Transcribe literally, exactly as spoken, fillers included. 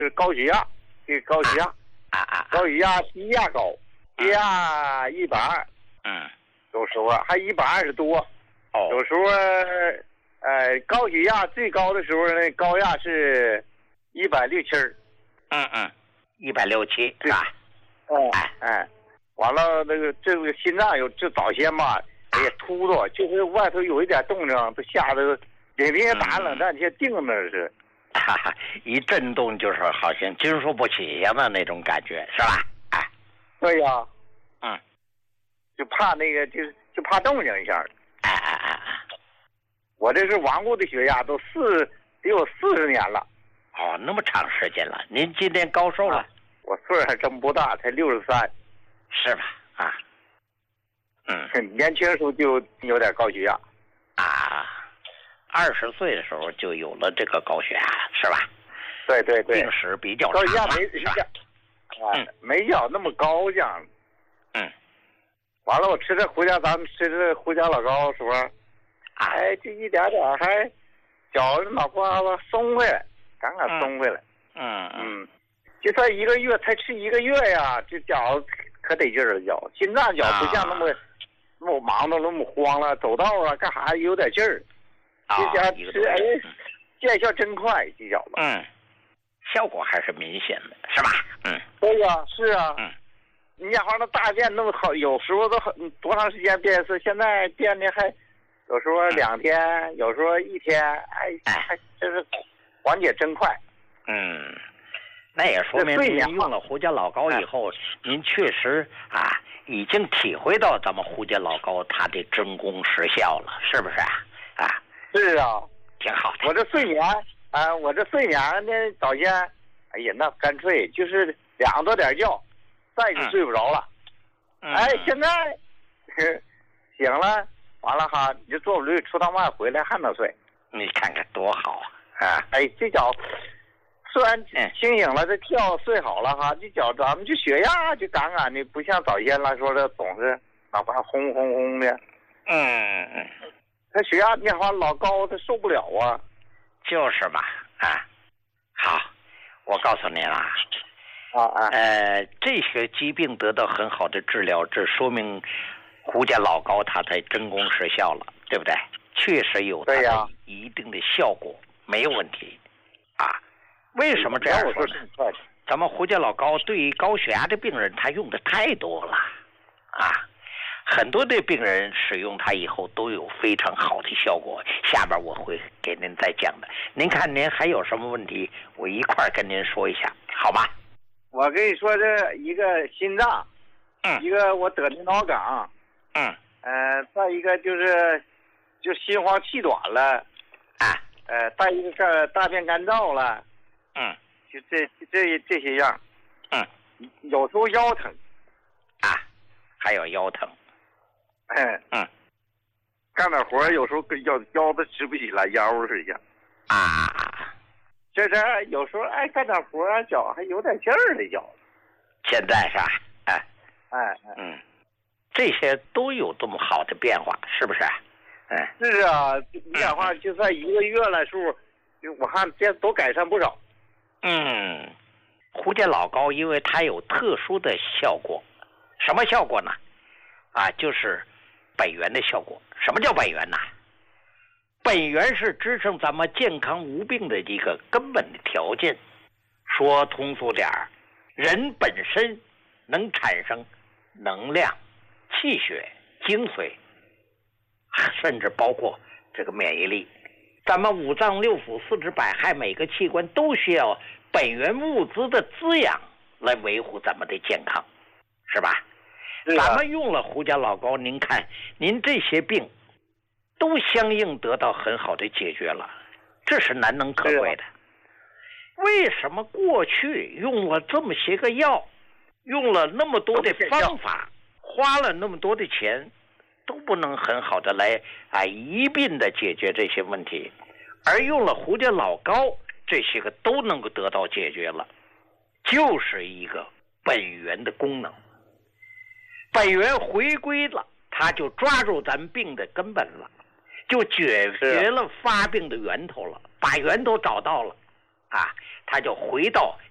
是高血压，这个高血压， 啊啊， 高血压低压高，低压一百二， 嗯， 有时候还一百二十多， 哦， 有时候呃高血压最高的时候呢，高压是一百六七， 嗯嗯，一百六七是吧？ 哎哎，完了那个这个心脏有这早先吧，哎呀突突，就是外头有一点动静，都吓得领领打冷战，先定那是。 哈哈，一震动就是好像经受不起呀的那种感觉，是吧？哎， 对呀， 嗯， 就怕那个，就是就怕动静一下。 哎哎哎哎， 我这是顽固的血压，都四得有四十年了。 哦，那么长时间了，您今年高寿了？啊、 我岁数还真不大，才六十三。 是吧？啊，嗯， 年轻时候就有点高血压。 啊。二十岁的时候就有了这个高血压，是吧？ 对对对， 病史比较长， 高血压没是吧？啊，没要那么高这样。 嗯。 完了，我吃这胡椒，咱们吃这胡椒老高的时候，哎，这一点点还脚脑瓜子松回来，刚刚松回来。 嗯嗯，就算一个月才吃一个月呀，这脚可得劲儿了，脚心脏脚不像那么、啊、那么忙的那么慌了，走道啊干啥有点劲儿。这家吃哎，见效真快，这小子。 嗯，效果还是明显的，是吧？嗯， 对呀、啊，是啊。 嗯， 你家伙那大便那么好，有时候都很多长时间变一次，现在变的还有时候两天，嗯、有时候一天，哎，还真是缓解真快。 嗯，那也说明您用了胡椒老高以后，您确实啊已经体会到咱们胡椒老高它的真功实效了，是不是啊？啊。 是啊， 挺好的。 我这睡眠啊，我这睡眠呢，早先，哎呀，那干脆就是两多点觉，再就睡不着了。 嗯、 哎，现在醒了，完了哈，你就坐不溜出趟外回来还能睡。 你看看多好啊！啊， 哎，这脚虽然清醒了，这觉睡好了哈，这脚咱们就血压就杠杠的，不像早先来说的总是哪怕轰轰轰的。 嗯嗯。 他血压变化老高，他受不了啊。 就是嘛，啊，好，我告诉您啊， 啊啊， 呃，这些疾病得到很好的治疗，这说明胡家老高它才真功实效了，对不对？确实有它的一定的效果，没有问题啊。为什么这样说呢？咱们胡家老高对于高血压的病人，他用的太多了啊。很多的病人使用它以后都有非常好的效果，下边我会给您再讲的。您看您还有什么问题，我一块跟您说一下，好吗？ 我跟你说，这一个心脏， 嗯， 一个我得的脑梗， 嗯， 呃，再一个就是就心慌气短了， 啊， 呃，再一个个大便干燥了， 嗯， 就这这这些样， 嗯， 有时候腰疼， 啊，还有腰疼。 嗯嗯， 干点活有时候跟腰腰子直不起来，腰是一样。 啊， 这这有时候哎干点活啊，脚还有点劲儿的脚。 现在是吧？哎哎嗯，这些都有这么好的变化，是不是？哎， 是啊，你讲话就算一个月了，数，我看这都改善不少。 嗯，胡家老高因为它有特殊的效果，什么效果呢？啊，就是本源的效果。什么叫本源呢？本源是支撑咱们健康无病的一个根本的条件。说通俗点儿，人本身能产生能量、气血、精髓，甚至包括这个免疫力。咱们五脏六腑、四肢百骸，每个器官都需要本源物资的滋养来维护咱们的健康，是吧？ 是啊、 咱们用了胡家老高，您看您这些病都相应得到很好的解决了，这是难能可贵的。为什么过去用了这么些个药，用了那么多的方法，花了那么多的钱，都不能很好的来啊一并的解决这些问题，而用了胡家老高，这些个都能够得到解决了，就是一个本源的功能。本源回归了，他就抓住咱病的根本了，就解决了发病的源头了，把源头找到了啊，他就回到